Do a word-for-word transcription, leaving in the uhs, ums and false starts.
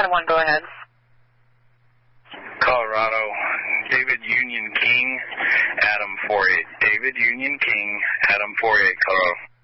nine one, go ahead. Colorado, David Union King, Adam four eight. David Union King, Adam four eight, Colorado.